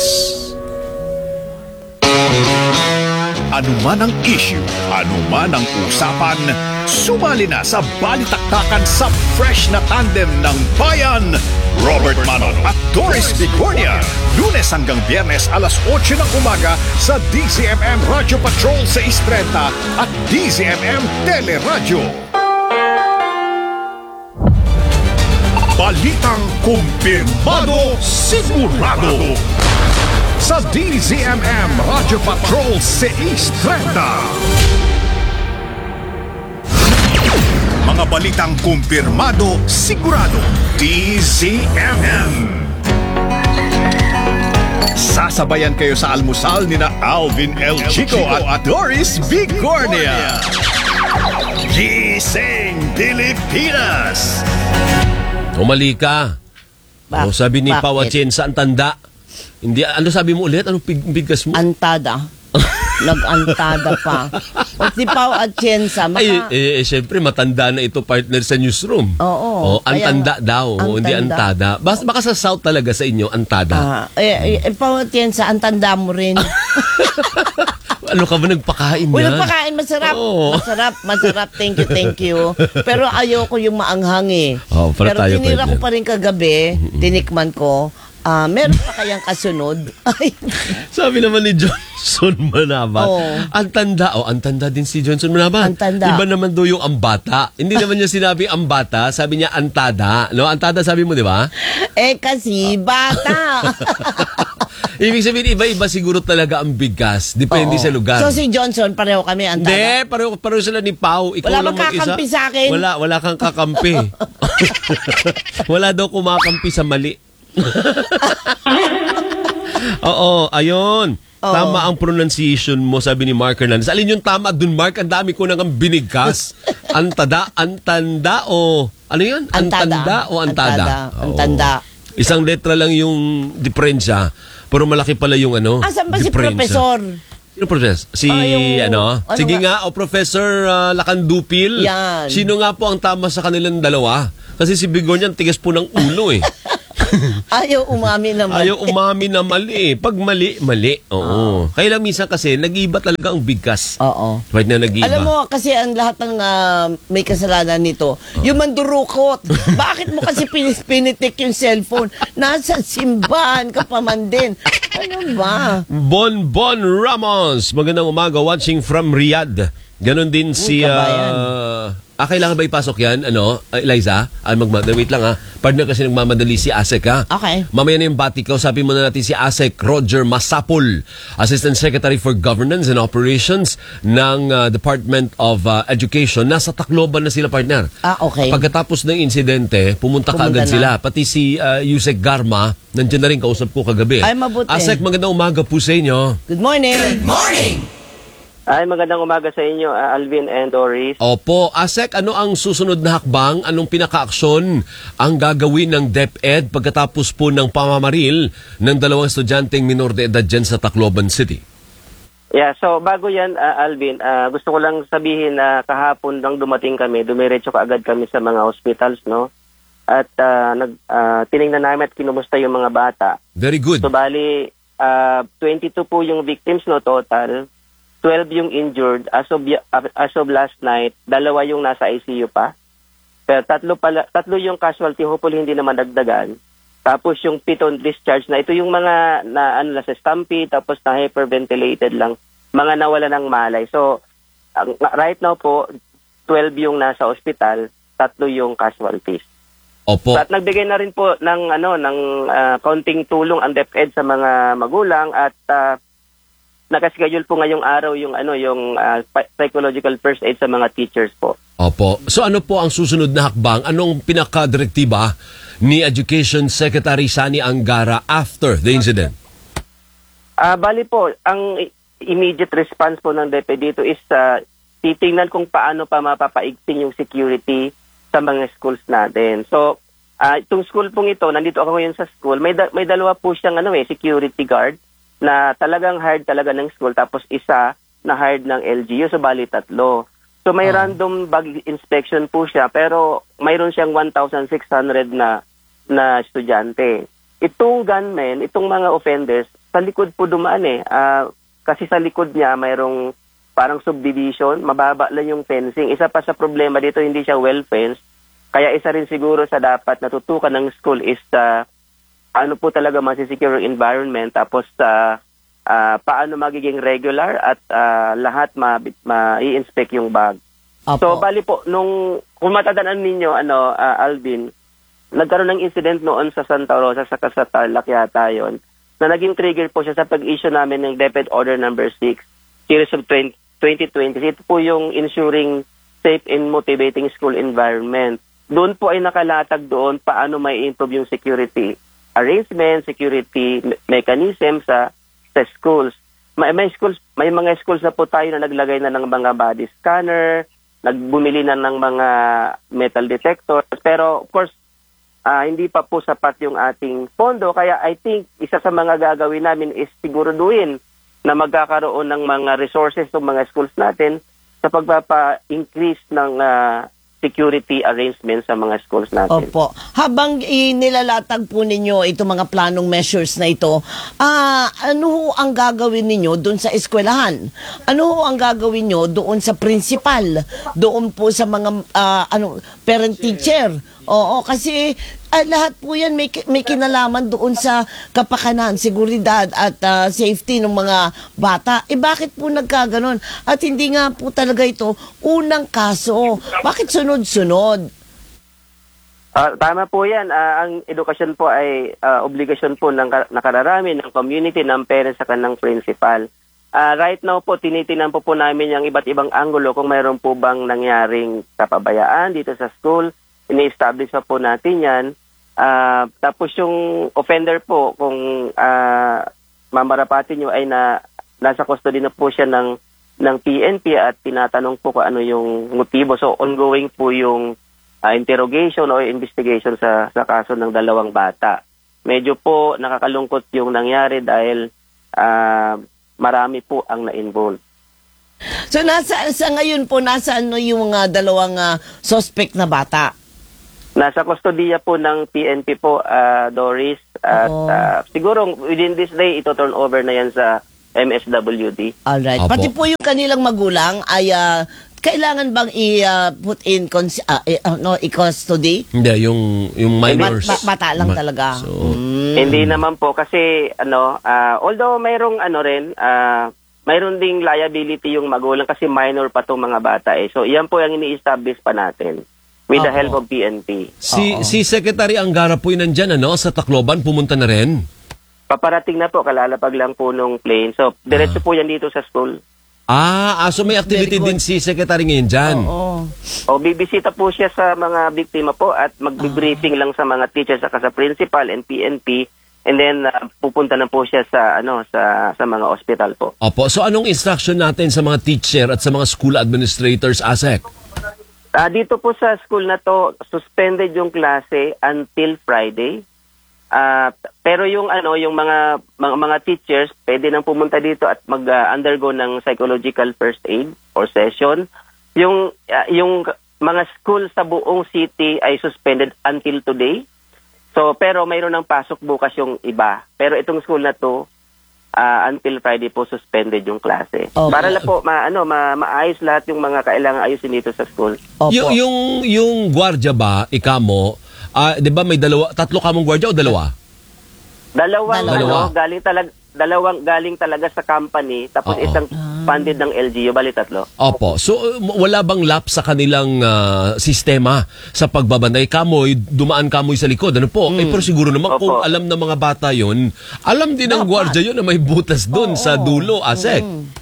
Ano man ang issue, ano man ang usapan, sumali na sa balitaktakan sa fresh na tandem ng bayan, Robert Manon at Doris Bigornia. Lunes hanggang Biyernes alas 8 ng umaga sa DZMM Radio Patrol 630 at DZMM Teleradyo. Balitang kumpirmado, sigurado sa DZMM Radio Patrol 630. Mga balitang kumpirmado, sigurado, DZMM. Sasabayan kayo sa almusal ni na Alvin L. Chico at Doris Bigornia. Gising Pilipinas. Umali ka. O, sabi ni Pao Atienza, ang tanda. Hindi, ano sabi mo ulit? Anong bigkas mo? Antada. Nag-antada pa. O si Pao Atienza. Siyempre, matanda na ito, partner sa newsroom. Oo. Antanda daw, hindi antada. Baka sa South talaga sa inyo, antada. Pao Atienza, antanda mo rin. Ano ka ba nagpakain yan? Nagpakain, masarap. Masarap. Thank you. Pero ayoko yung maanghang eh. Pero tinira ko pa rin kagabi, tinikman ko. Meron pa kayang kasunod? Sabi naman ni Johnson Manabat. Ang tanda din si Johnson Manabat. Iba naman daw yung ambata. Hindi naman niya sinabi ambata, sabi niya antada. No, antada sabi mo, di ba? Kasi bata. Ibig sabihin, iba-iba siguro talaga ang bigas. Depende sa lugar. So si Johnson, pareho kami antada? Hindi, pareho sila ni Pao. Ikaw wala lang magkakampi sa akin? Wala kang kakampi. Wala daw kumakampi sa mali. Oo, ayun. Tama ang pronunciation mo, sabi ni Mark Hernandez. Alin yung tama dun, Mark? Ang dami ko nang binigkas. Antanda o... Ano yun? Antanda o antada? Antanda. Isang letra lang yung diferensya, pero malaki pala yung Asan ba si diferensya. Professor? Sino professor? Sige nga, Professor Lakandupil. Yan. Sino nga po ang tama sa kanilang dalawa? Kasi si Bigornian, tigas po ng ulo eh. Ayaw umami na mali. Ayaw umami na mali. Pag mali, mali. Oo. Kaya lang minsan kasi, nag-iba talaga ang bigkas. Oo. Right na nag-iba. Alam mo, kasi ang lahat ng may kasalanan nito, yung mandurukot. Bakit mo kasi pinitik yung cellphone? Nasa simbahan ka pa man din. Ano ba? Bonbon Ramos. Magandang umaga, watching from Riyadh. Ganon din si... kailangan ba ipasok yan? Eliza? Wait lang Partner kasi nagmamadali si Asek Okay. Mamaya na yung bati ko. Sabi muna natin si Asek Roger Masapol, Assistant Secretary for Governance and Operations ng Department of Education. Nasa Tacloban na sila, partner. Okay. Pagkatapos ng insidente, pumunta kaagad sila. Pati si Yusek Garma, nandiyan na rin, kausap ko kagabi. Ay, mabuti. Asek, magandang umaga po sa inyo. Good morning. Good morning. Ay, magandang umaga sa inyo, Alvin and Doris. Opo. Asek, ano ang susunod na hakbang? Anong pinaka-aksyon ang gagawin ng DepEd pagkatapos po ng pamamaril ng dalawang estudyanteng minor de edad dyan sa Tacloban City? Yeah, so bago yan, Alvin, gusto ko lang sabihin na kahapon nang dumating kami, dumiretso kaagad kami sa mga hospitals, no? At tinignan namin at kinumusta yung mga bata. Very good. So bali, 22 po yung victims, no, total. 12 yung injured. As of last night, 2 yung nasa ICU pa. Pero 3 yung casualty, hopefully hindi naman dagdagan. Tapos yung 7 discharge na ito yung mga sa stampede, tapos na hyperventilated lang, mga nawala ng malay. So right now po 12 yung nasa ospital, 3 yung casualties. Opo. So, at nagbigay na rin po ng kaunting tulong ang DepEd sa mga magulang at nakaschedule po ngayong araw yung psychological first aid sa mga teachers po. Opo. So ano po ang susunod na hakbang? Anong pinaka-direktiba ni Education Secretary Sani Angara after the incident? Bali po, ang immediate response po ng DepEd dito is titingnan kung paano pa mapapaigting yung security sa mga schools natin. So, itong school pong ito, nandito ako ngayon sa school, may dalawa po siyang security guard na talagang hired talaga ng school, tapos isa na hired ng LGU, so bali 3. So may random bag inspection po siya, pero mayroon siyang 1,600 na estudyante. Itong gunmen, itong mga offenders, sa likod po dumaan kasi sa likod niya mayroong parang subdivision, mababa lang yung fencing. Isa pa sa problema dito, hindi siya well-fenced, kaya isa rin siguro sa dapat natutukan ng school is ano po talaga masisecure environment, tapos paano magiging regular at lahat ma-i-inspect yung bag. Apo. So bali po, kung matandaan ninyo, Alvin, nagkaroon ng incident noon sa Santa Rosa, sa Tarlac yata yun, na naging trigger po siya sa pag-issue namin ng DepEd Order Number 6, Series of 2020. Ito po yung ensuring safe and motivating school environment. Doon po ay nakalatag doon paano may improve yung security arrangement, security mechanism sa schools. May mga schools na po tayo na naglagay na ng mga body scanner, nagbumili na ng mga metal detectors, pero of course hindi pa po sapat yung ating pondo, kaya I think isa sa mga gagawin namin is siguraduhin na magkakaroon ng mga resources ng mga schools natin sa pagpapa-increase ng security arrangements sa mga schools natin. Opo. Habang nilalatag po ninyo itong mga planong measures na ito, ano ho ang gagawin ninyo doon sa eskwelahan? Ano ho ang gagawin nyo doon sa principal? Doon po sa mga parent teacher? Oo, kasi lahat po yan may kinalaman doon sa kapakanan, seguridad at safety ng mga bata. Bakit po nagkaganon? At hindi nga po talaga ito unang kaso. Bakit sunod-sunod? Tama po yan. Ang edukasyon po ay obligasyon po ng nakararami, ng community, ng parents sa kanang principal. Right now po, tinitinan po namin yung iba't ibang anggulo kung mayroon po bang nangyaring kapabayaan dito sa school. Ini-establish po natin yan. Tapos yung offender po, kung mamarapatin nyo ay nasa custody na po siya ng PNP at tinatanong po kung ano yung motibo. So ongoing po yung interrogation o investigation sa kaso ng dalawang bata. Medyo po nakakalungkot yung nangyari dahil marami po ang na-involve. So sa ngayon po, nasa ano yung dalawang suspect na bata? Nasa kustodiya po ng PNP po, Doris. At siguro within this day, ito turn over na yan sa MSWD. Alright. Opo. Pati po yung kanilang magulang ay kailangan bang i-put in i-custody? Hindi, yung minors. Bata lang talaga. So, Hindi naman po kasi although mayroong mayroon ding liability yung magulang kasi minor pa tong mga bata eh. So iyan po yung ini-establish pa natin with the help of PNP. Si Secretary Angara po yun nandyan, sa Tacloban, pumunta na rin. Paparating na po, kalalapag lang po nung plane. So diretso po yan dito sa school. So may activity din si Secretary ngayon dyan. O bibisita po siya sa mga biktima po at magbe-briefing lang sa mga teachers at sa principal and PNP. And then pupunta na po siya sa mga ospital po. Opo. So anong instruction natin sa mga teacher at sa mga school administrators, ASEC? Dito po sa school na to, suspended yung klase until Friday. Pero yung mga teachers, pwede nang pumunta dito at mag-undergo ng psychological first aid or session. Yung mga school sa buong city ay suspended until today. So, pero mayroon ng pasok bukas yung iba. Pero itong school na to, until Friday po suspended yung klase. Okay. Para lang po maayos lahat yung mga kailangan ayusin dito sa school. Yung gwardiya ba, ikamo, 'di ba may tatlo kamong gwardiya o dalawa? Dalawa. Dalawang galing talaga sa company, tapos isang funded ng LGU, bali tatlo. Opo. So wala bang lapse sa kanilang sistema sa pagbabantay? Kamoy, dumaan kamoy sa likod. Ano po? Pero siguro naman kung alam ng mga bata yon, alam din ng gwardiya yon na may butas doon sa dulo, ASEC.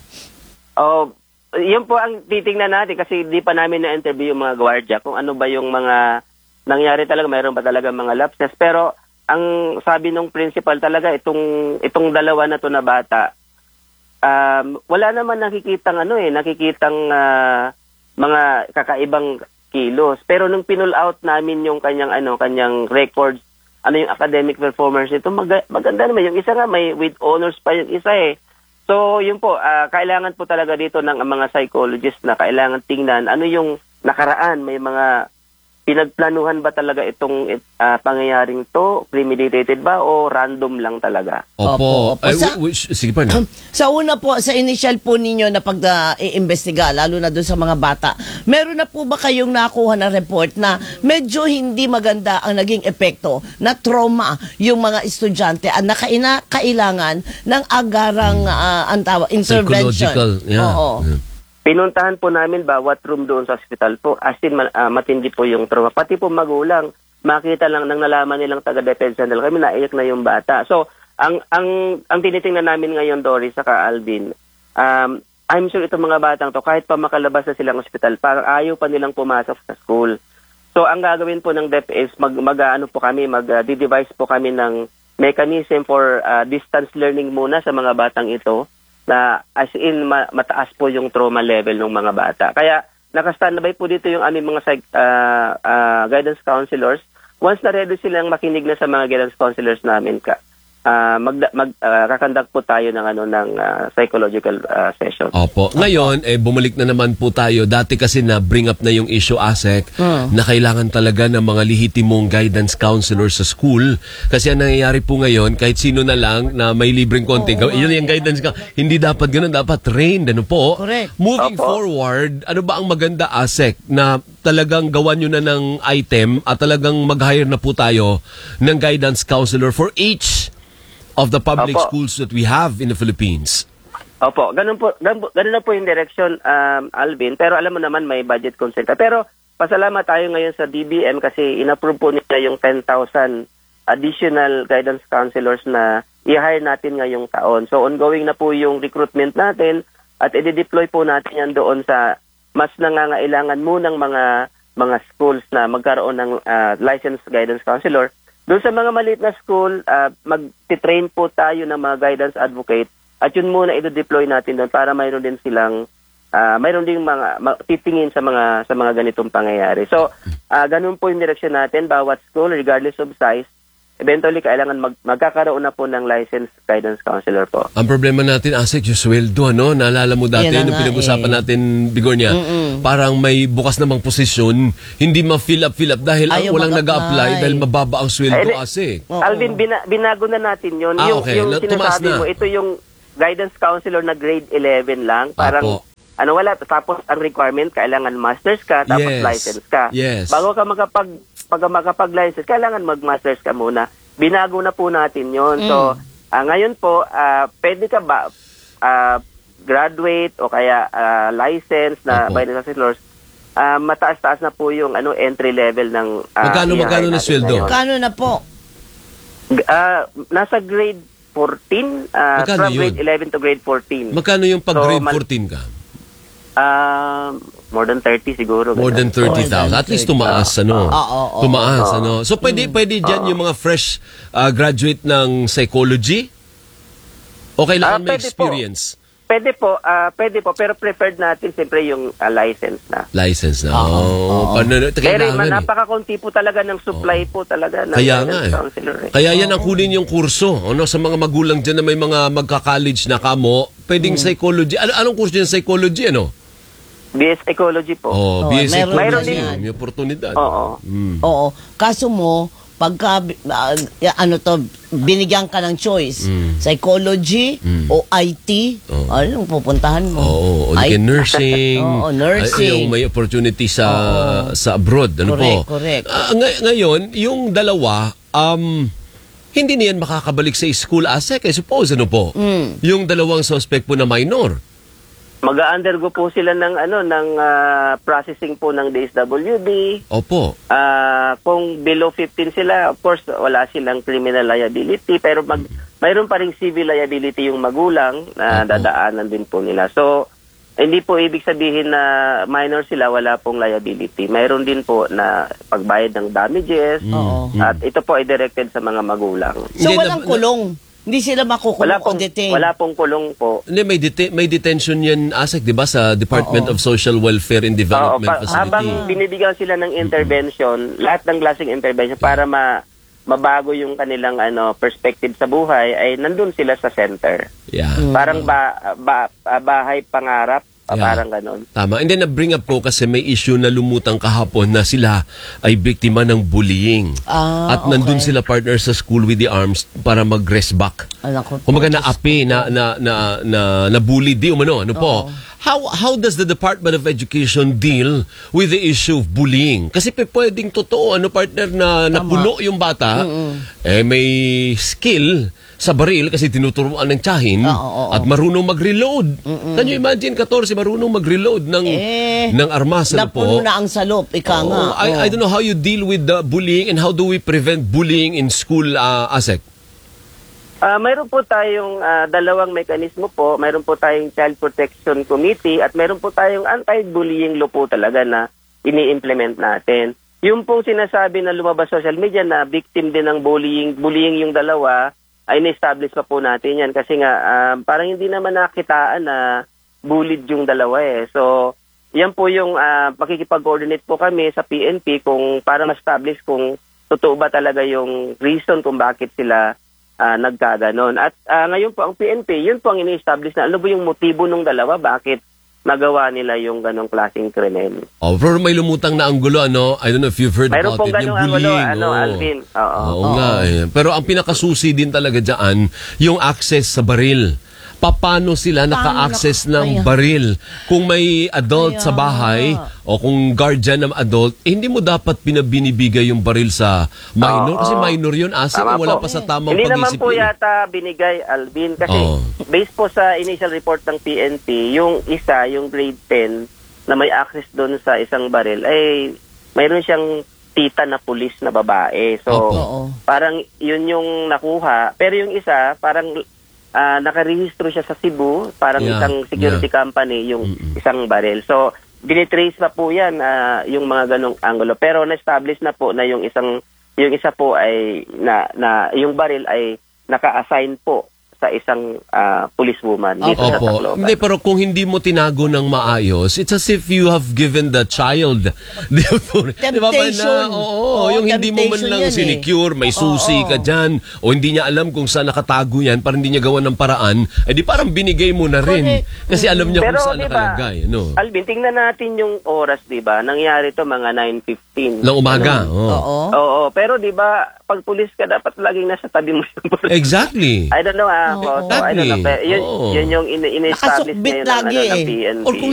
Yun po ang titingnan natin kasi di pa namin na-interview yung mga gwardiya kung ano ba yung mga nangyari talaga, mayroon ba talaga mga lapses. Pero ang sabi nung principal talaga, itong dalawa na to na bata, wala naman nakikitang mga kakaibang kilos. Pero nung pinull out namin yung kanyang records, yung academic performance nito, maganda naman. Yung isa nga may with honors pa yung isa eh. So yun po, kailangan po talaga dito ng mga psychologists na kailangan tingnan ano yung nakaraan, may mga pinagplanuhan ba talaga itong pangyayaring to? Premeditated ba o random lang talaga? Opo. Sige pa na. Sa una po, sa initial po ninyo na pag-iimbestiga, lalo na doon sa mga bata, meron na po ba kayong nakuha na report na medyo hindi maganda ang naging epekto na trauma yung mga estudyante at kailangan ng agarang intervention? Psychological. Yeah. Oo. Yeah. Pinuntahan po namin bawat room doon sa hospital po. As in, matindi po yung trauma. Pati po magulang, makita lang nang nalaman nilang taga-depensa nila. Kami naiyak na yung bata. So, ang tinitingnan namin ngayon, Doris, saka Alvin, I'm sure itong mga batang to, kahit pa makalabas na silang hospital, parang ayaw pa nilang pumasok sa school. So, ang gagawin po ng DepEd is mag-devise po kami ng mechanism for distance learning muna sa mga batang ito, na as in mataas po yung trauma level ng mga bata. Kaya naka-standby po dito yung aming mga guidance counselors. Once na ready silang makinig na sa mga guidance counselors namin, kakandak po tayo ng psychological session. Opo. Ngayon, bumalik na naman po tayo. Dati kasi na bring up na yung issue, ASEC, na kailangan talaga ng mga lihitimong guidance counselor sa school. Kasi ang nangyayari po ngayon, kahit sino na lang na may libreng konti, yun yung guidance hindi dapat ganun, dapat trained. Ano po? Correct. Moving forward, ano ba ang maganda, ASEC, na talagang gawan nyo na ng item at talagang mag-hire na po tayo ng guidance counselor for each of the public schools that we have in the Philippines? Opo, ganun na po yung direction, Alvin. Pero alam mo naman may budget concern. Pero pasalamat tayo ngayon sa DBM kasi inapprove po nila yung 10,000 additional guidance counselors na i-hire natin ngayong taon. So ongoing na po yung recruitment natin at i-deploy po natin yan doon sa mas nangangailangan munang mga schools na magkaroon ng licensed guidance counselor. Doon sa mga maliit na school, mag-train po tayo ng mga guidance advocate at yun muna i-deploy natin doon para mayroon din silang mayroon ding titingin sa mga ganitong pangyayari. So, ganun po yung direksyon natin. Bawat school, regardless of size, eventually kailangan magkakaroon na po ng licensed guidance counselor po. Ang problema natin, Asek, yung sweldo, ano? Naalala mo dati, nung pinag-usapan natin, Bigornia, parang may bukas namang posisyon, hindi ma-fill up dahil walang nag-a-apply dahil mababa ang sweldo, Asek. Alvin, binago na natin yun. Yung sinasabi mo, ito yung guidance counselor na grade 11 lang. Parang, wala. Tapos, ang requirement, kailangan master's ka, tapos license ka. Bago ka makapag-license, kailangan mag-masters ka muna. Binago na po natin yon. So, ngayon po, pwede ka ba graduate o kaya license na by the counselors, mataas-taas na po yung entry level ng magkano na sweldo? Magkano na po? Nasa grade 14, from grade 11 to grade 14. Magkano yung pag-grade 14 ka? More than 30 siguro. More than 30,000. At least tumaas, tumaas, So, pwede dyan yung mga fresh graduate ng psychology? O kailangan may experience? Pwede po, pero preferred natin siyempre yung license na. License na. Pero napakakunti po talaga ng supply po talaga ng counselor. Kaya yan ang kunin yung kurso. Sa mga magulang dyan na may mga magka-college na kamo, pwedeng psychology. Anong kurso yung psychology, BS Ecology po. BS Ecology. May oportunidad. Oo. Kaso mo, pagka binigyan ka ng choice, psychology o IT, anong pupuntahan mo? O nursing. Nursing. Yung may opportunity sa abroad. Correct. Ngayon, yung dalawa, hindi niyan makakabalik sa school, Asek. I suppose, yung dalawang suspect po na minor. Mag-undergo po sila ng processing po ng DSWD. Opo. Kung below 15 sila, of course wala silang criminal liability, pero mayroon pa ring civil liability yung magulang na dadaanan din po nila. So, hindi po ibig sabihin na minor sila, wala pong liability. Mayroon din po na pagbayad ng damages. At ito po ay directed sa mga magulang. So, walang kulong? Hindi sila makukulong o detain? Wala pong kulong po. Hindi, may detention yan, Asek, di ba? Sa Department of Social Welfare and Development Facility. Habang binibigyan sila ng intervention, lahat ng klaseng intervention para mabago yung kanilang perspective sa buhay, ay nandun sila sa center. Parang bahay pangarap. Parang ganon. Tama. And then na-bring up ko kasi may issue na lumutang kahapon na sila ay biktima ng bullying. At nandun sila partner sa School with the Arms para mag-rest back. Kumaga na-api, na-bully, di umano. How does the Department of Education deal with the issue of bullying? Kasi pwedeng totoo, partner, na napuno yung bata, may skill sa baril kasi tinuturuan ng tiyahin at marunong mag-reload. Can you imagine, 14, marunong mag-reload ng armas? Napuno na ang salop, ika nga. I don't know how you deal with the bullying and how do we prevent bullying in school, Asek? Mayroon po tayong dalawang mekanismo po. Mayroon po tayong Child Protection Committee at mayroon po tayong anti-bullying law po talaga na ini-implement natin. Yung pong sinasabi na lumabas social media na victim din ng bullying yung dalawa, ay na-establish pa po natin yan kasi nga parang hindi naman nakitaan na bullied yung dalawa So, yan po yung pakikipag-coordinate po kami sa PNP para ma-establish kung totoo ba talaga yung reason kung bakit sila nagkaganon. At ngayon po ang PNP, yun po ang ini-establish na ano ba yung motibo ng dalawa, bakit nagawa nila yung ganong klaseng krimen. Pero may lumutang na anggulo, I don't know if you've heard mayroon about it. Yung bullying. Alvin. Oo nga. Pero ang pinakasusi din talaga dyan, yung access sa baril. Paano sila naka-access ng baril? Kung may adult sa bahay o kung guardian ng adult, hindi mo dapat binibigay yung baril sa minor. Kasi minor yun, wala pa sa tamang hindi pag-isip. Hindi naman po yata binigay, Alvin. Kasi based po sa initial report ng PNP, yung grade 10 na may access doon sa isang baril, ay mayroon siyang tita na pulis na babae. So, parang yun yung nakuha. Pero yung isa, parang nakarehistro siya sa Cebu, parang isang security company, yung isang baril. So, binitrace pa po yan, yung mga ganong angulo. Pero na-establish na po na yung isa po ay, yung baril ay naka-assign po sa isang policewoman dito sa Tacloban. Hindi, pero kung hindi mo tinago ng maayos, it's as if you have given the child the authority. Temptation. Yung hindi mo man lang sinicure, may susi ka dyan, o hindi niya alam kung saan nakatago yan, para hindi niya gawa ng paraan, di parang binigay mo na rin. Kasi alam niya kung saan nakalagay. Alvin, tingnan natin yung oras, di ba? Nangyari to mga 9:15. Ng umaga. Oo. Pero di ba, pag pulis ka, dapat laging nasa tabi mo yung pulis. Exactly. I don't know. I don't know. Yun yung in-establish Nakasukbit ngayon ng lagi PNP. Or kung